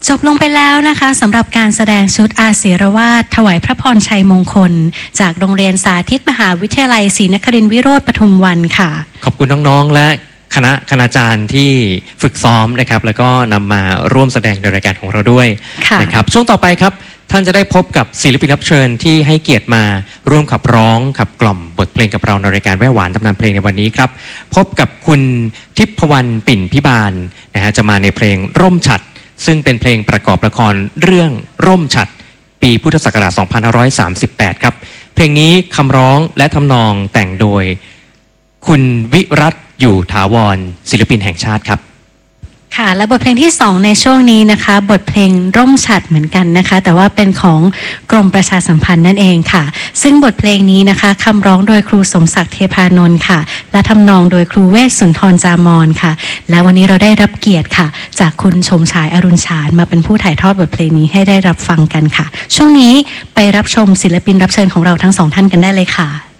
จบลงไปแล้วนะคะสำหรับการแสดงชุดอาศิรวาทถวายพระพรชัยมงคลจากโรงเรียนสาธิตมหาวิทยาลัยศรีนครินทร์วิโรจน์ปทุมวันค่ะขอบคุณน้องๆและคณาจารย์ที่ฝึกซ้อมนะครับแล้วก็นำมาร่วมแสดงในรายการของเราด้วยนะครับช่วงต่อไปครับท่านจะได้พบกับศิลปินรับเชิญที่ให้เกียรติมาร่วมขับร้องขับกล่อมบทเพลงกับเราในรายการแว่หวานตำนานเพลงในวันนี้ครับพบกับคุณทิพวรรณปิ่นพิบาลนะฮะจะมาในเพลงร่มฉัตรซึ่งเป็นเพลงประกอบละครเรื่องร่มฉัตรปีพุทธศักราช 2538 ครับเพลงนี้คำร้องและทำนองแต่งโดยคุณวิรัตอยู่ถาวรศิลปินแห่งชาติครับค่ะและบทเพลงที่2ในช่วงนี้นะคะบทเพลงร่มฉัตรเหมือนกันนะคะแต่ว่าเป็นของกรมประชาสัมพันธ์นั่นเองค่ะซึ่งบทเพลงนี้นะคะคำร้องโดยครูสมศักดิ์เทพานนท์ค่ะและทำนองโดยครูเวชสุนทรจามรค่ะและวันนี้เราได้รับเกียรติค่ะจากคุณชมชายอรุณฉานมาเป็นผู้ถ่ายทอดบทเพลงนี้ให้ได้รับฟังกันค่ะช่วงนี้ไปรับชมศิลปินรับเชิญของเราทั้ง2ท่านกันได้เลยค่ะ